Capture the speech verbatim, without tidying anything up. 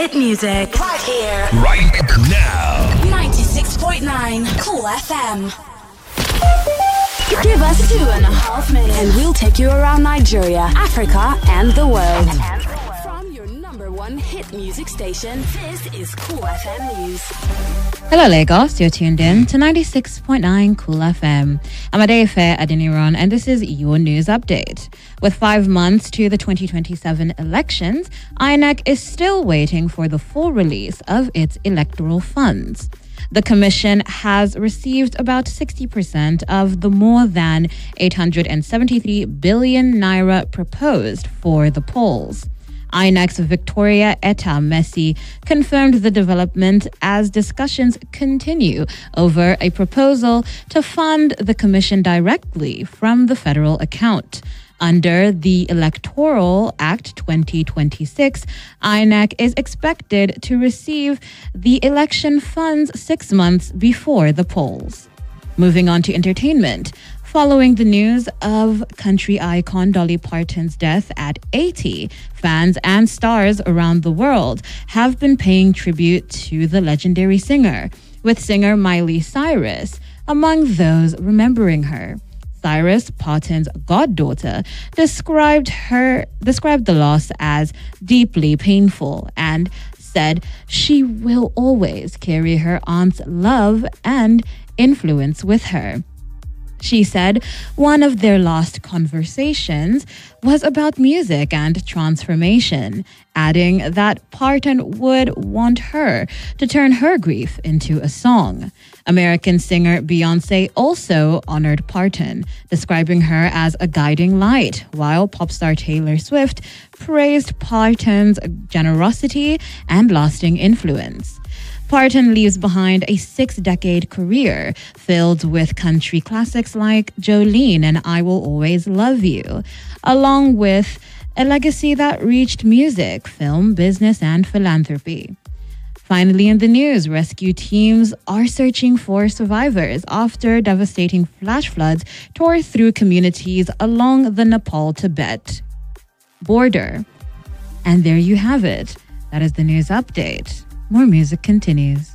hit music. Right here. Right now. ninety-six point nine Cool F M. Give us two and a half minutes and we'll take you around Nigeria, Africa, and the world. From your number one hit music station, this is Cool F M News. Hello Lagos, you're tuned in to ninety-six point nine Cool F M. I'm Adefe Adeniran and this is your news update. With five months to the twenty twenty-seven elections, I N E C is still waiting for the full release of its electoral funds. The Commission has received about sixty percent of the more than eight hundred seventy-three billion naira proposed for the polls. I N E C's Victoria Etta Messi confirmed the development as discussions continue over a proposal to fund the Commission directly from the federal account. Under the Electoral Act twenty twenty-six, I N E C is expected to receive the election funds six months before the polls. Moving on to entertainment. Following the news of country icon Dolly Parton's death at eighty, fans and stars around the world have been paying tribute to the legendary singer, with singer Miley Cyrus among those remembering her. Cyrus, Parton's goddaughter, described her described the loss as deeply painful and said she will always carry her aunt's love and influence with her. She said one of their last conversations was about music and transformation, adding that Parton would want her to turn her grief into a song. American singer Beyoncé also honored Parton, describing her as a guiding light, while pop star Taylor Swift praised Parton's generosity and lasting influence. Parton leaves behind a six-decade career filled with country classics like Jolene and I Will Always Love You, along with a legacy that reached music, film, business, and philanthropy. Finally, in the news, rescue teams are searching for survivors after devastating flash floods tore through communities along the Nepal-Tibet border. And there you have it. That is the news update. More music continues.